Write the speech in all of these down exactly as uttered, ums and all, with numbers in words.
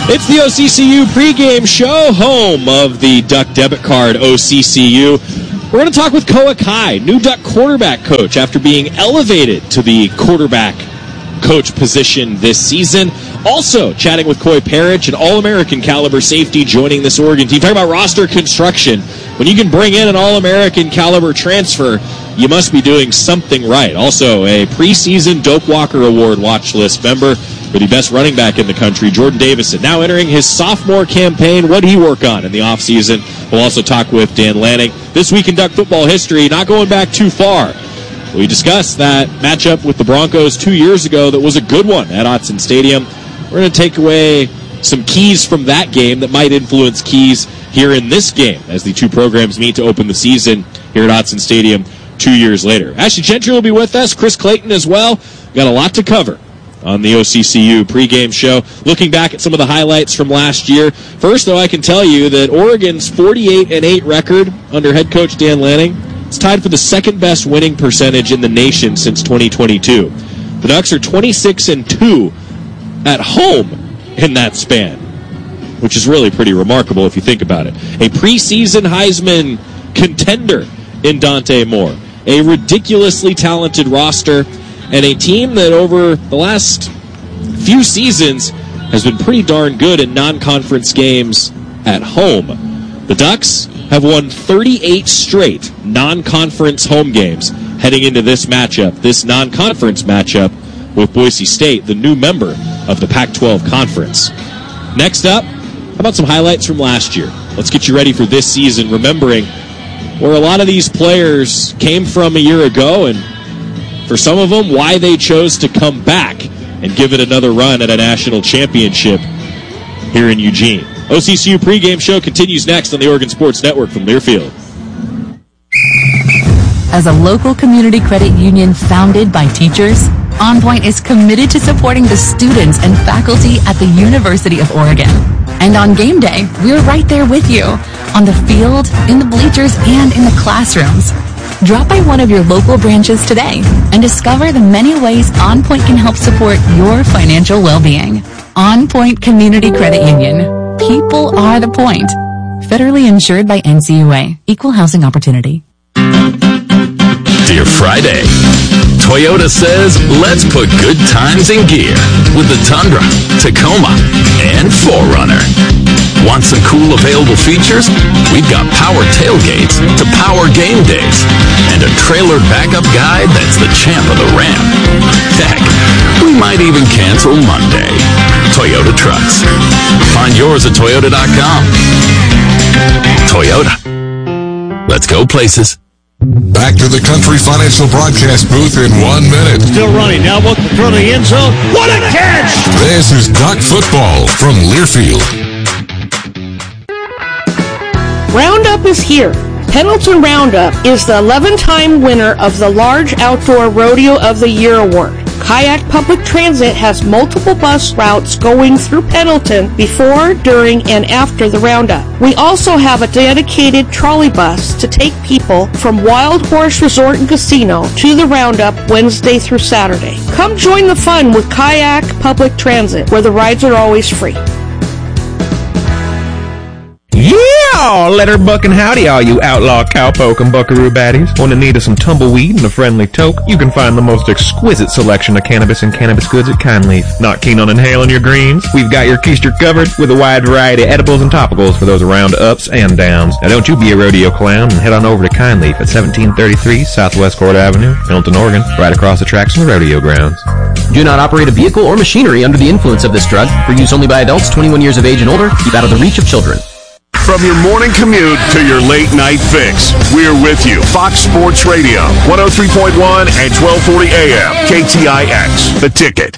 It's the O C C U pregame show, home of the Duck debit card, O C C U. We're going to talk with Koa Kai, new Duck quarterback coach, after being elevated to the quarterback coach position this season. Also, chatting with Coy Parrish, an All-American caliber safety joining this Oregon team. Talking about roster construction. When you can bring in an All-American caliber transfer, you must be doing something right. Also, a preseason Doak Walker Award watch list member for the best running back in the country, Jordan Davison, now entering his sophomore campaign. What did he work on in the offseason? We'll also talk with Dan Lanning. This week in Duck football history, not going back too far. We discussed that matchup with the Broncos two years ago that was a good one at Autzen Stadium. We're going to take away some keys from that game that might influence keys here in this game as the two programs meet to open the season here at Autzen Stadium two years later. Ashley Gentry will be with us, Chris Clayton as well. Got a lot to cover on the O C C U pregame show. Looking back at some of the highlights from last year. First, though, I can tell you that Oregon's forty-eight and eight record under head coach Dan Lanning is tied for the second-best winning percentage in the nation since twenty twenty-two. The Ducks are twenty-six and two at home in that span, which is really pretty remarkable if you think about it. A preseason Heisman contender in Dante Moore, a ridiculously talented roster, and a team that over the last few seasons has been pretty darn good in non-conference games at home. The Ducks have won thirty-eight straight non-conference home games heading into this matchup, this non-conference matchup with Boise State, the new member of the Pac twelve Conference. Next up, how about some highlights from last year? Let's get you ready for this season, remembering where a lot of these players came from a year ago, and for some of them, why they chose to come back and give it another run at a national championship here in Eugene. O C C U pregame show continues next on the Oregon Sports Network from Learfield. As a local community credit union founded by teachers, OnPoint is committed to supporting the students and faculty at the University of Oregon. And on game day, we're right there with you, on the field, in the bleachers, and in the classrooms. Drop by one of your local branches today and discover the many ways OnPoint can help support your financial well-being. OnPoint Community Credit Union. People are the point. Federally insured by N C U A. Equal housing opportunity. Dear Friday, Toyota says let's put good times in gear with the Tundra, Tacoma, and four runner. Want some cool available features? We've got power tailgates to power game days and a trailer backup guide that's the champ of the ramp. Heck, we might even cancel Monday. Toyota Trucks. Find yours at toyota dot com. Toyota. Let's go places. Back to the Country Financial broadcast booth in one minute. Still running. Now looking through the end zone. What a catch! This is Duck football from Learfield. Roundup is here. Pendleton Roundup is the eleven-time winner of the Large Outdoor Rodeo of the Year award. Kayak Public Transit has multiple bus routes going through Pendleton before, during, and after the Roundup. We also have a dedicated trolley bus to take people from Wild Horse Resort and Casino to the Roundup Wednesday through Saturday. Come join the fun with Kayak Public Transit, where the rides are always free. Yeah! Letter buck and howdy, all you outlaw cowpoke and buckaroo baddies. Want to need of some tumbleweed and a friendly toke? You can find the most exquisite selection of cannabis and cannabis goods at Kindleaf. Not keen on inhaling your greens? We've got your keister covered with a wide variety of edibles and topicals for those round ups and downs. Now don't you be a rodeo clown and head on over to Kindleaf at seventeen thirty-three Southwest Court Avenue, Pendleton, Oregon, right across the tracks from the rodeo grounds. Do not operate a vehicle or machinery under the influence of this drug. For use only by adults twenty-one years of age and older. Keep out of the reach of children. From your morning commute to your late night fix, we're with you. Fox Sports Radio, one oh three point one and twelve forty A M, K T I X, The Ticket.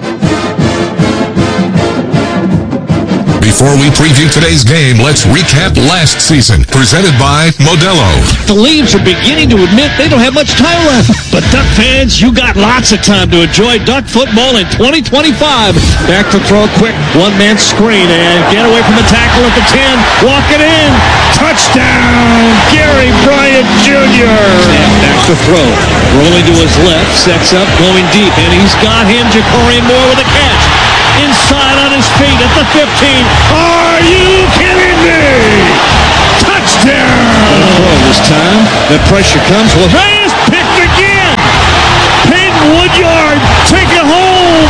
Before we preview today's game, let's recap last season. Presented by Modelo. The leaves are beginning to admit they don't have much time left. But Duck fans, you got lots of time to enjoy Duck football in twenty twenty-five. Back to throw, quick one-man screen, and get away from the tackle at the ten. Walk it in. Touchdown, Gary Bryant Junior And back to throw. Rolling to his left, sets up, going deep, and he's got him, Ja'Cory Moore with a catch. inside on his feet at the fifteen. Are you kidding me? Touchdown! Oh, this time, the pressure comes. LeVay is picked again. Peyton Woodyard, take it home.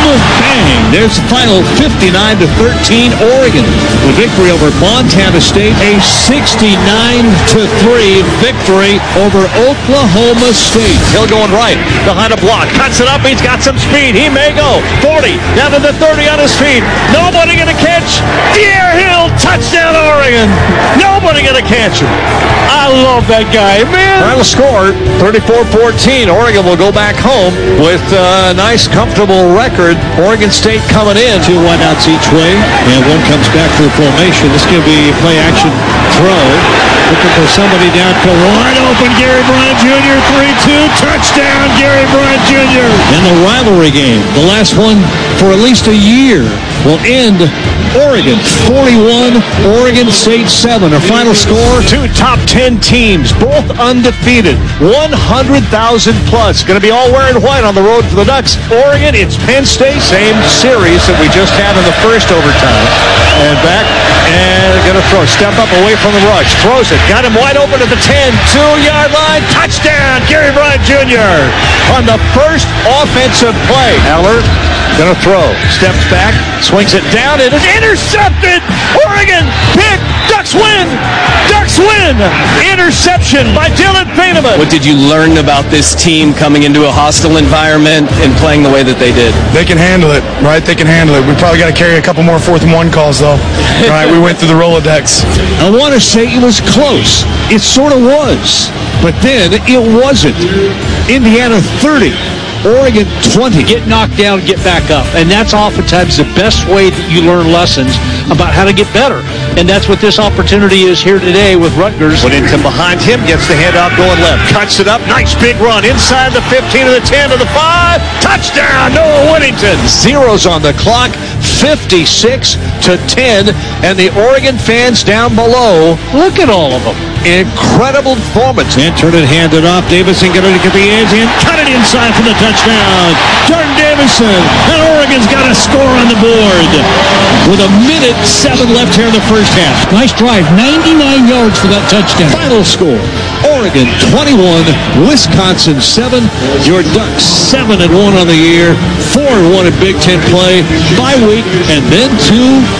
Bang! There's the final fifty-nine to thirteen. Oregon, the victory over Montana State. A sixty-nine to three victory over Oklahoma State. Hill going right behind a block, cuts it up. He's got some speed. He may go forty down to the thirty on his feet. Nobody gonna catch. Deere Hill, touchdown Oregon. Nobody gonna catch him. I love that guy, man. Final score thirty-four fourteen. Oregon will go back home with a nice, comfortable record. Oregon State coming in. Two wideouts each way, and one comes back to the formation. This could be play action throw. Looking for somebody down to wide open. Gary Bryant Junior three two. Touchdown, Gary Bryant Junior And the rivalry game, the last one for at least a year, will end Oregon forty-one, Oregon State seven. Our final score, two top ten teams, both undefeated, one hundred thousand plus. Going to be all wearing white on the road for the Ducks. Oregon, it's Penn State, same series that we just had in the first overtime. And back, and going to throw, step up away from the rush, throws it, got him wide open at the ten, two-yard line, touchdown, Gary Bryant Junior on the first offensive play. Eller going to throw, steps back, swings it down, it is intercepted! Oregon, pick, Ducks win! Ducks win! Interception by Dylan Feynman. What did you learn about this team coming into a hostile environment and playing the way that they did? They can handle it, right? They can handle it. We probably got to carry a couple more fourth and one calls, though. All right, we went through the Rolodex. I want to say it was close. It sort of was. But then it wasn't. Indiana thirty. Oregon twenty. Get knocked down, get back up. And that's oftentimes the best way that you learn lessons about how to get better. And that's what this opportunity is here today with Rutgers. Whittington behind him, gets the handoff going left. Cuts it up, nice big run. Inside the fifteen to the ten to the five. Touchdown, Noah Whittington. Zeros on the clock, fifty-six to ten. And the Oregon fans down below, look at all of them. Incredible performance. And turn it, hand it off. Davison going to get the edge in. Cut it inside for the touchdown. Jordan Davison. And Oregon's got a score on the board. With a minute seven left here in the first half. Nice drive. ninety-nine yards for that touchdown. Final score. Oregon twenty-one. Wisconsin seven. Your Ducks seven and one on the year. four and one in Big Ten play. Bye week. And then to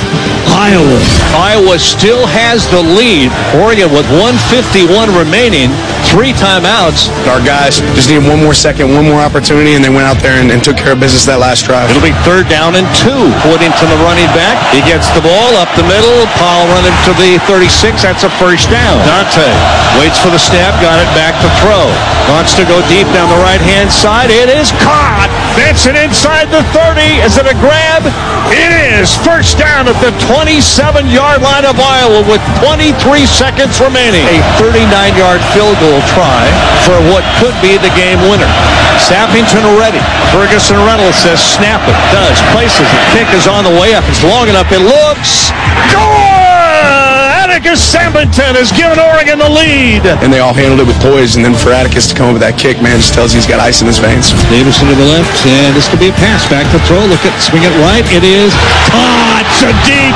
Iowa. Iowa still has the lead. Oregon with one fifty-one remaining. Three timeouts. Our guys just needed one more second, one more opportunity, and they went out there and, and took care of business that last drive. It'll be third down and two. Whittington, the running back. He gets the ball up the middle. Paul running to the thirty-six. That's a first down. Dante waits for the snap. Got it back to throw. Wants to go deep down the right-hand side. It is caught. Benson inside the thirty. Is it a grab? It is. First down at the twenty-seven-yard line of Iowa with twenty-three seconds remaining. A thirty-nine-yard field goal try for what could be the game winner. Sappington ready. Ferguson Reynolds says snap it. Does. Places it. Kick is on the way up. It's long enough. It looks. Goal! Atticus Sappington has given Oregon the lead. And they all handled it with poise, and then for Atticus to come up with that kick, man, just tells you he's got ice in his veins. Davison to the left, and this could be a pass. Back to throw. Look at, swing it right. It is caught. Sadiq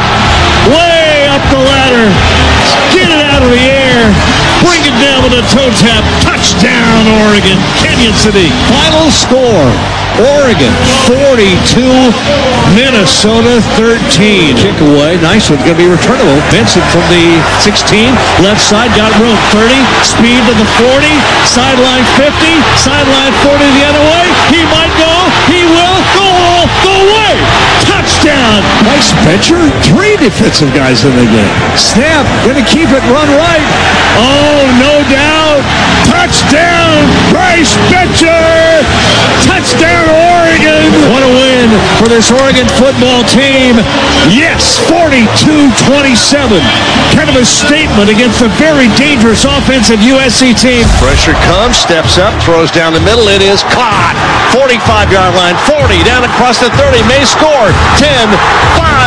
way up the ladder. Get it out of the air. Bring it down with a toe tap. Touchdown, Oregon. Kenyon Sadiq. Final score. Oregon forty-two, Minnesota thirteen. Kick away. Nice one. Going to be returnable. Vincent from the sixteen. Left side. Got room. thirty. Speed to the forty. Sideline fifty. Sideline forty the other way. He might go. He will. Go all the way. Touchdown. Nice Becher. Three defensive guys in the game. Snap. Going to keep it. Run right. Oh, no doubt. Touchdown. Bryce Becher. Touchdown, Oregon. What a win for this Oregon football team. Yes, forty-two twenty-seven. Kind of a statement against a very dangerous offensive U S C team. Pressure comes, steps up, throws down the middle. It is caught. forty-five-yard line, forty, down across the thirty. May score. ten, five,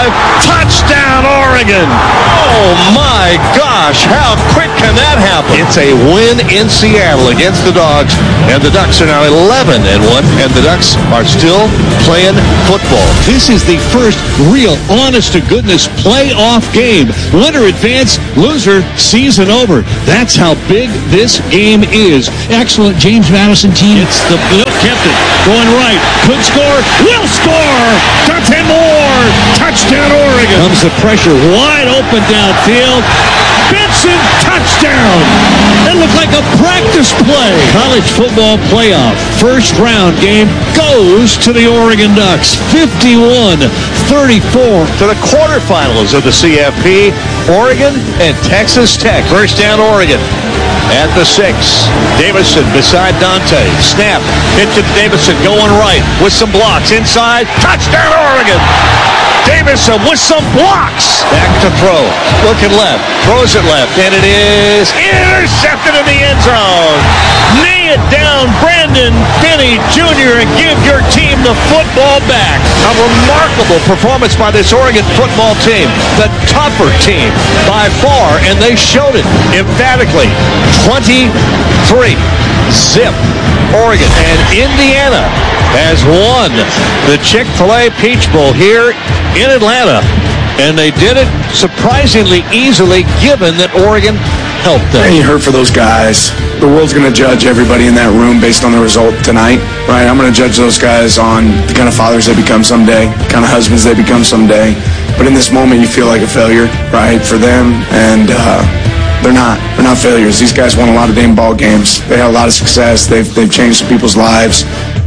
touchdown Oregon. Oh my gosh, how quick can that happen? It's a win in Seattle against the Dogs, and the Ducks are now eleven and one, and the Ducks are still playing football. This is the first real, honest-to-goodness playoff game. Winner advance, loser season over. That's how big this game is. Excellent James Madison team. It's the Bill kept it. Going right. Could score. Will score. Dante Moore. Touchdown Oregon. Comes the pressure wide open downfield. Benson, touchdown. It looked like a practice play. College football playoff first round game goes to the Oregon Ducks. fifty-one thirty-four. To the quarterfinals of the C F P, Oregon and Texas Tech. First down Oregon at the six. Davison beside Dante. Snap. Hit to Davison going right with some blocks. Inside. Touchdown Oregon. Davison with some blocks. Back to throw. Looking left. Throws it left. And it is intercepted in the end zone. Knee it down, Brandon Finney Junior, and give your team the football back. A remarkable performance by this Oregon football team. The tougher team by far, and they showed it emphatically. twenty-three zip Oregon, and Indiana has won the Chick-fil-A Peach Bowl here in Atlanta, and they did it surprisingly easily given that Oregon helped them. And you hurt for those guys. The world's going to judge everybody in that room based on the result tonight, right? I'm going to judge those guys on the kind of fathers they become someday, the kind of husbands they become someday. But in this moment, you feel like a failure, right, for them, and uh, they're not. They're not failures. These guys won a lot of damn ball games. They had a lot of success. They've, they've changed some people's lives.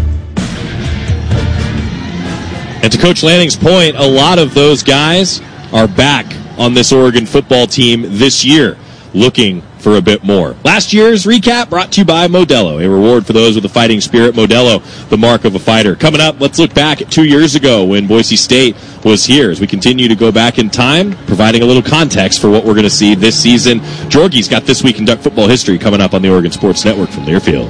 And to Coach Lanning's point, a lot of those guys are back on this Oregon football team this year, looking for a bit more. Last year's recap brought to you by Modelo, a reward for those with a fighting spirit. Modelo, the mark of a fighter. Coming up, let's look back at two years ago when Boise State was here as we continue to go back in time, providing a little context for what we're going to see this season. Jorgie's got This Week in Duck Football History coming up on the Oregon Sports Network from Learfield.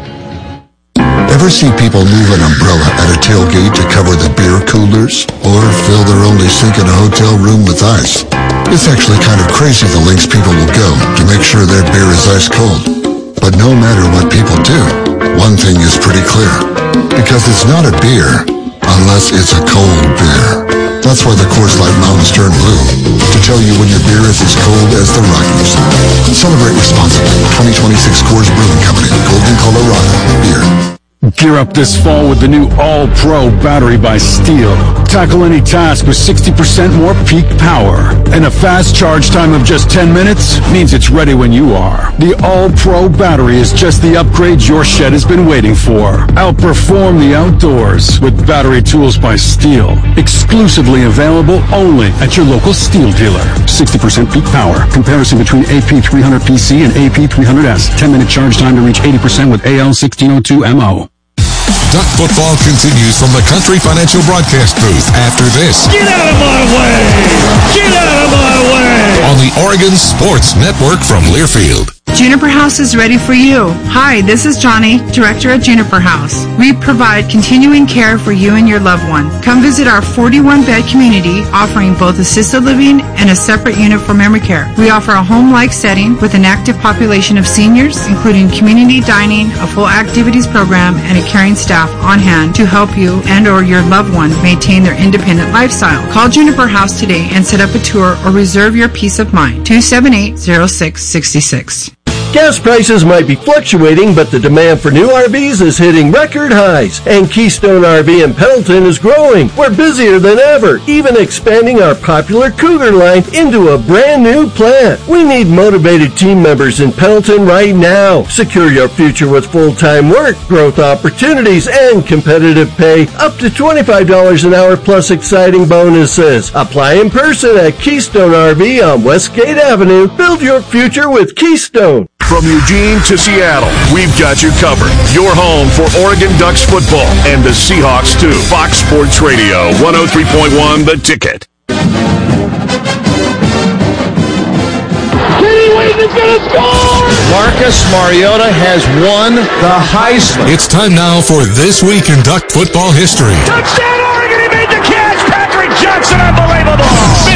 Ever see people move an umbrella at a tailgate to cover the beer coolers? Or fill their only sink in a hotel room with ice? It's actually kind of crazy the lengths people will go to make sure their beer is ice cold. But no matter what people do, one thing is pretty clear. Because it's not a beer unless it's a cold beer. That's why the Coors Light Mountains turn blue, to tell you when your beer is as cold as the Rockies. Celebrate responsibly. twenty twenty-six Coors Brewing Company, Golden, Colorado. Beer. Gear up this fall with the new All-Pro battery by Steel. Tackle any task with sixty percent more peak power. And a fast charge time of just ten minutes means it's ready when you are. The All-Pro battery is just the upgrade your shed has been waiting for. Outperform the outdoors with battery tools by Steel. Exclusively available only at your local Steel dealer. sixty percent peak power. Comparison between A P three hundred P C and A P three hundred S. ten minute charge time to reach eighty percent with A L sixteen oh two M O. Duck football continues from the Country Financial broadcast booth after this. Get out of my way! Get out of my way! On the Oregon Sports Network from Learfield. Juniper House is ready for you. Hi, this is Johnny, Director at Juniper House. We provide continuing care for you and your loved one. Come visit our forty-one bed community, offering both assisted living and a separate unit for memory care. We offer a home-like setting with an active population of seniors, including community dining, a full activities program, and a caring staff on hand to help you and or your loved one maintain their independent lifestyle. Call Juniper House today and set up a tour or reserve your peace of mind. two seven eight, zero six six six. Gas prices might be fluctuating, but the demand for new R Vs is hitting record highs, and Keystone R V in Pendleton is growing. We're busier than ever, even expanding our popular Cougar line into a brand new plant. We need motivated team members in Pendleton right now. Secure your future with full-time work, growth opportunities, and competitive pay, up to twenty-five dollars an hour plus exciting bonuses. Apply in person at Keystone R V on Westgate Avenue. Build your future with Keystone. From Eugene to Seattle, we've got you covered. Your home for Oregon Ducks football and the Seahawks too. Fox Sports Radio, one oh three point one The Ticket. Kenny Wayne is going to score! Marcus Mariota has won the Heisman. It's time now for This Week in Duck Football History. Touchdown Oregon! He made the catch! Patrick Johnson, unbelievable!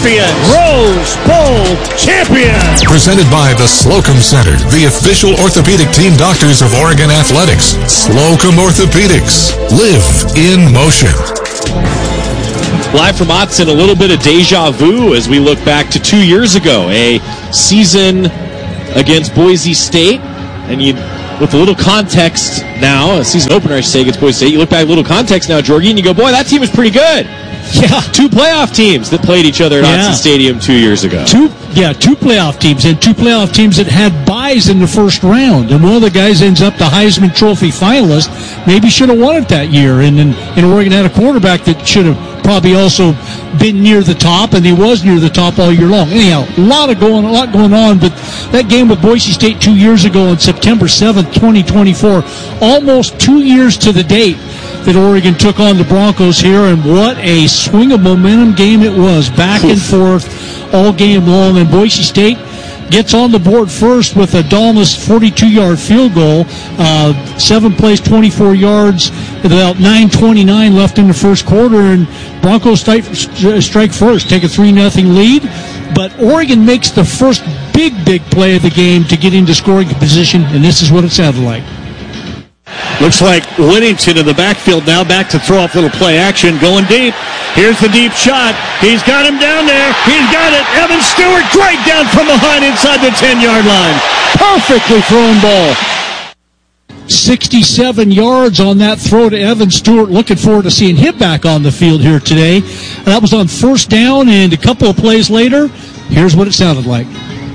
champion, Rose Bowl champion. Presented by the Slocum Center, the official orthopedic team doctors of Oregon Athletics. Slocum Orthopedics. Live in motion. Live from Autzen, a little bit of deja vu as we look back to two years ago, a season against Boise State, and you, with a little context now, a season opener, I should say, against Boise State, you look back at a little context now, Jorgie, and you go, boy, that team was pretty good. Yeah. Two playoff teams that played each other at yeah. Autzen Stadium two years ago. Two, yeah, two playoff teams, and two playoff teams that had byes in the first round. And one of the guys ends up the Heisman Trophy finalist. Maybe should have won it that year. And then and Oregon had a quarterback that should have probably also been near the top, and he was near the top all year long. Anyhow, a lot of going, a lot going on. But that game with Boise State two years ago on September seventh, twenty twenty-four, almost two years to the date that Oregon took on the Broncos here, and what a swing of momentum game it was, back and forth all game long. And Boise State gets on the board first with a Dalmas forty-two-yard field goal, uh, seven plays, twenty-four yards, with about nine twenty-nine left in the first quarter, and Broncos strike, strike first, take a three nothing lead. But Oregon makes the first big, big play of the game to get into scoring position, and this is what it sounded like. Looks like Whittington in the backfield now, back to throw off little play action, going deep. Here's the deep shot. He's got him down there. He's got it. Evan Stewart right down from behind inside the ten-yard line. Perfectly thrown ball. sixty-seven yards on that throw to Evan Stewart. Looking forward to seeing him back on the field here today. That was on first down, and a couple of plays later, here's what it sounded like.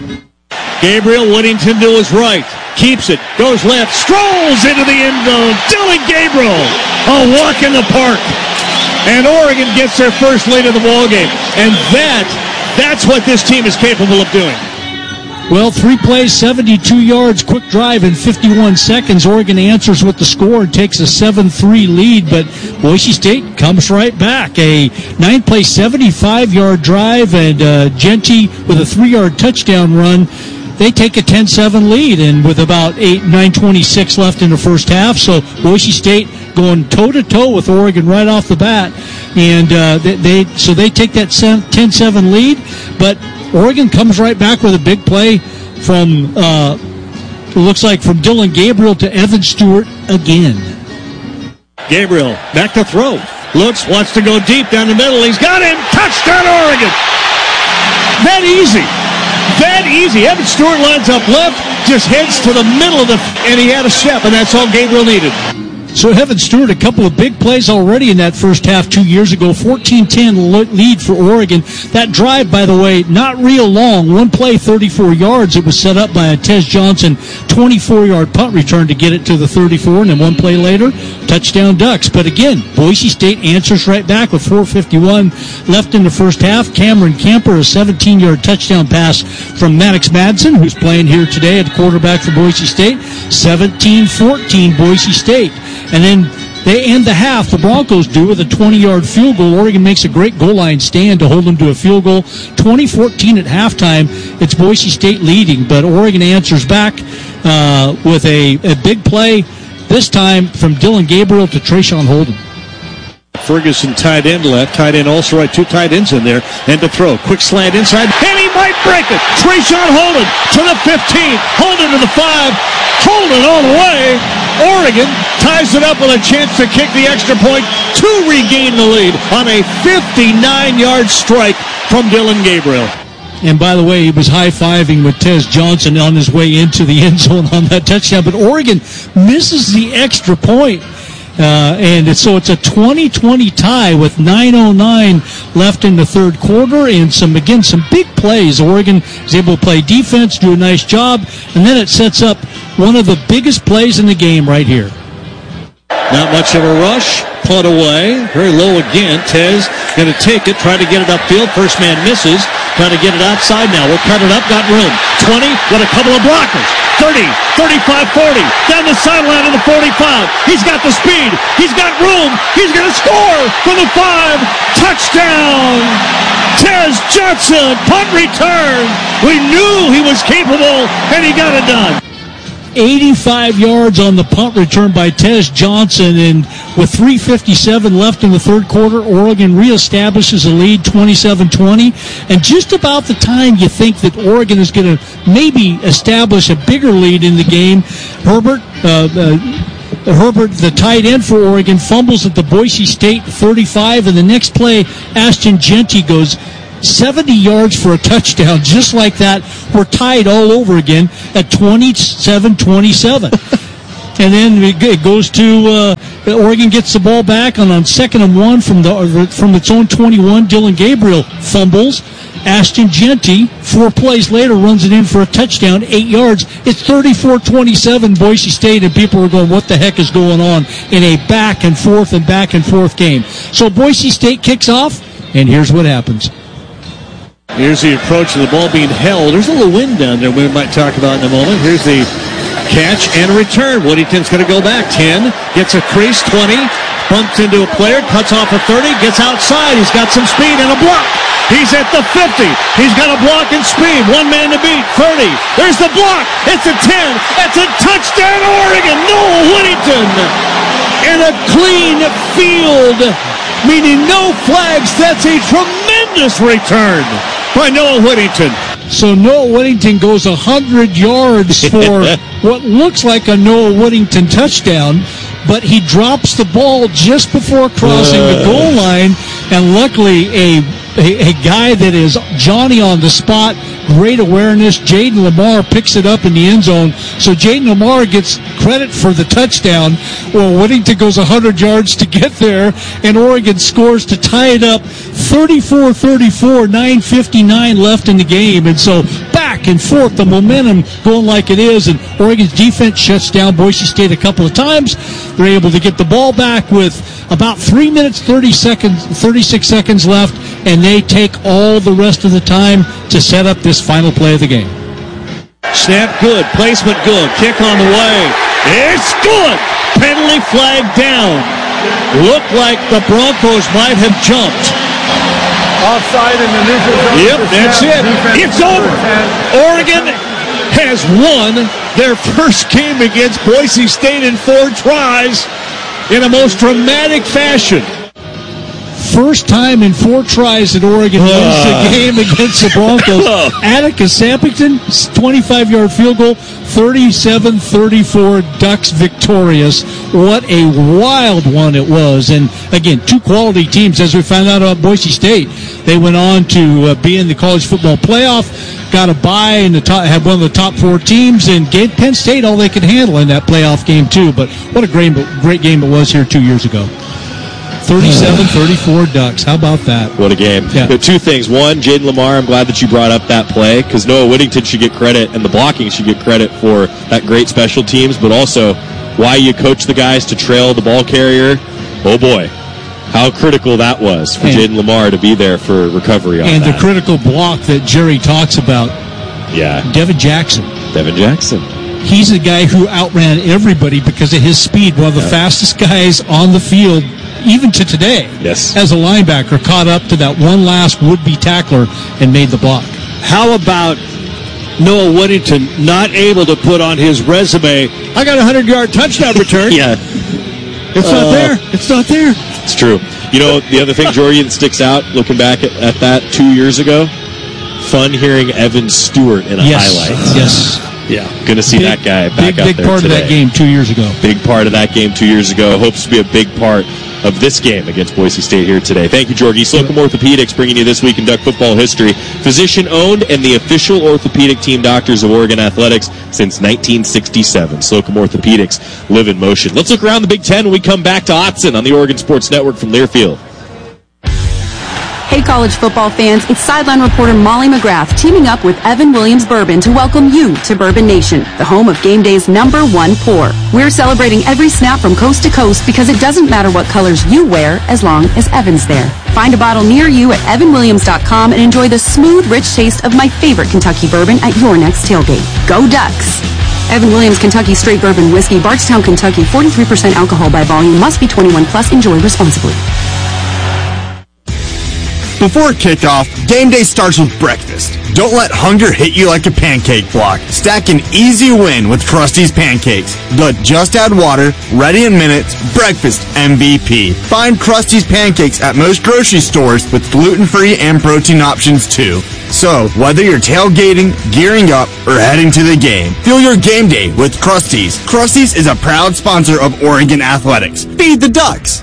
Gabriel Whittington to his right. Keeps it. Goes left. Strolls into the end zone. Dylan Gabriel. A walk in the park. And Oregon gets their first lead of the ballgame. And that, that's what this team is capable of doing. Well, three plays, seventy-two yards, quick drive in fifty-one seconds. Oregon answers with the score and takes a seven three lead, but Boise State comes right back. A nine-play, seventy-five-yard drive, and uh, Genty with a three-yard touchdown run. They take a ten seven lead, and with about eight nine twenty-six left in the first half, so Boise State going toe-to-toe with Oregon right off the bat, and uh, they, they so they take that ten seven lead, but Oregon comes right back with a big play from, uh, it looks like from Dylan Gabriel to Evan Stewart again. Gabriel back to throw. Looks, wants to go deep down the middle. He's got him. Touchdown, Oregon. That easy. That easy. Evan Stewart lines up left, just heads to the middle of the, and he had a step, and that's all Gabriel needed. So Evan Stewart, a couple of big plays already in that first half two years ago. fourteen ten lead for Oregon. That drive, by the way, not real long. One play, thirty-four yards. It was set up by a Tez Johnson twenty-four-yard punt return to get it to the thirty-four, and then one play later, touchdown Ducks. But again, Boise State answers right back with four fifty-one left in the first half. Cameron Camper, a seventeen-yard touchdown pass from Maddox Madsen, who's playing here today at quarterback for Boise State. seventeen fourteen Boise State. And then they end the half, the Broncos do, with a twenty-yard field goal. Oregon makes a great goal line stand to hold them to a field goal. twenty fourteen at halftime, it's Boise State leading, but Oregon answers back uh, with a, a big play, this time from Dylan Gabriel to Trayshawn Holden. Ferguson tight end left, tight end also right, two tight ends in there, and to throw. Quick slant inside, and he might break it. Trayshawn Holden to the fifteen, Holden to the five, Holden all the way. Oregon ties it up with a chance to kick the extra point to regain the lead on a fifty-nine-yard strike from Dylan Gabriel. And by the way, he was high-fiving with Tez Johnson on his way into the end zone on that touchdown. But Oregon misses the extra point. Uh, and it's, so it's a twenty twenty tie with nine oh nine left in the third quarter, and some, again, some big plays. Oregon is able to play defense, do a nice job, and then it sets up one of the biggest plays in the game right here. Not much of a rush. Punt away. Very low again. Tez going to take it. Try to get it upfield. First man misses. Trying to get it outside now. We'll cut it up. Got room. twenty. Got a couple of blockers. thirty. thirty-five forty. Down the sideline of the forty-five. He's got the speed. He's got room. He's going to score from the five. Touchdown. Tez Johnson. Punt return. We knew he was capable, and he got it done. eighty-five yards on the punt return by Tez Johnson, and With three fifty-seven left in the third quarter, Oregon reestablishes a lead twenty-seven twenty. And just about the time you think that Oregon is going to maybe establish a bigger lead in the game, Herbert, uh, uh, Herbert, the tight end for Oregon, fumbles at the Boise State thirty-five, and the next play, Ashton Jeanty goes seventy yards for a touchdown. Just like that, we're tied all over again at twenty-seven twenty-seven. And then it goes to uh, Oregon gets the ball back, and on second and one from the from its own twenty-one, Dylan Gabriel fumbles. Ashton Jeanty, four plays later, runs it in for a touchdown, eight yards. It's thirty-four twenty-seven Boise State, and people are going, what the heck is going on in a back and forth and back and forth game? So Boise State kicks off, and here's what happens. Here's the approach of the ball being held. There's a little wind down there we might talk about in a moment. Here's the catch and return. Whittington's going to go back. ten, gets a crease, twenty, bumps into a player, cuts off a thirty, gets outside. He's got some speed and a block. He's at the fifty. He's got a block and speed. One man to beat. thirty. There's the block. It's a ten. That's a touchdown, Oregon. Noah Whittington. And a clean field, meaning no flags. That's a tremendous return by Noah Whittington. So Noah Whittington goes one hundred yards for what looks like a Noah Whittington touchdown, but he drops the ball just before crossing uh. the goal line, and luckily a, a, a guy that is Johnny on the spot, great awareness, Jaden Lamar picks it up in the end zone, so Jaden Lamar gets credit for the touchdown. Well, Whittington goes one hundred yards to get there, and Oregon scores to tie it up thirty-four thirty-four, nine fifty-nine left in the game. And so back and forth, the momentum going like it is, and Oregon's defense shuts down Boise State a couple of times. They're able to get the ball back with about three minutes, thirty seconds, thirty-six seconds left, and they take all the rest of the time to set up this final play of the game. Snap good, placement good, kick on the way. It's good! Penalty flag down. Looked like the Broncos might have jumped. Offside in the neutral zone. Yep, that's it. It's over. Oregon has won their first game against Boise State in four tries in a most dramatic fashion. First time in four tries that Oregon wins the game against the Broncos. Atticus Sampington, twenty-five-yard field goal, thirty-seven thirty-four, Ducks victorious. What a wild one it was. And, again, two quality teams. As we found out about Boise State, they went on to uh, be in the college football playoff, got a bye, and the top, had one of the top four teams, and gave Penn State all they could handle in that playoff game, too. But what a great, great game it was here two years ago. thirty-seven thirty-four Ducks. How about that? What a game. Yeah. Two things. One, Jaden Lamar, I'm glad that you brought up that play, because Noah Whittington should get credit, and the blocking should get credit for that great special teams, but also why you coach the guys to trail the ball carrier. Oh, boy. How critical that was for Jaden Lamar to be there for recovery on and that. And the critical block that Jerry talks about. Yeah. Devin Jackson. Devin Jackson. He's the guy who outran everybody because of his speed. One of the yeah. fastest guys on the field, even to today, yes. as a linebacker, caught up to that one last would-be tackler and made the block. How about Noah Whittington not able to put on his resume, I got a hundred-yard touchdown return? Yeah. It's uh, not there. It's not there. It's true. You know, the other thing, Jordy, that sticks out, looking back at, at that two years ago, fun hearing Evan Stewart in a yes. highlight. Yes. Yeah, going to see big, that guy back big, out big there part today. of that game two years ago. Big part of that game two years ago. Hopes to be a big part of this game against Boise State here today. Thank you, Georgie. Slocum Orthopedics bringing you This Week in Duck Football History. Physician-owned and the official orthopedic team doctors of Oregon Athletics since nineteen sixty-seven. Slocum Orthopedics, live in motion. Let's look around the Big Ten when we come back to Autzen on the Oregon Sports Network from Learfield. Hey college football fans, it's sideline reporter Molly McGrath teaming up with Evan Williams Bourbon to welcome you to Bourbon Nation, the home of game day's number one pour. We're celebrating every snap from coast to coast because it doesn't matter what colors you wear as long as Evan's there. Find a bottle near you at evan williams dot com and enjoy the smooth, rich taste of my favorite Kentucky bourbon at your next tailgate. Go Ducks! Evan Williams Kentucky Straight Bourbon Whiskey, Bardstown, Kentucky, forty-three percent alcohol by volume, must be twenty-one plus, enjoy responsibly. Before kickoff, game day starts with breakfast. Don't let hunger hit you like a pancake block. Stack an easy win with Krusty's Pancakes. But just add water, ready in minutes, breakfast M V P. Find Krusty's Pancakes at most grocery stores with gluten-free and protein options too. So, whether you're tailgating, gearing up, or heading to the game, feel your game day with Krusty's. Krusty's is a proud sponsor of Oregon Athletics. Feed the Ducks!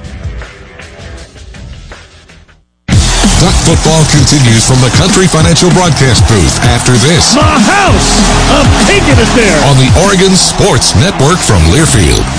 Duck football continues from the Country Financial broadcast booth after this. My house! I'm taking it there! On the Oregon Sports Network from Learfield.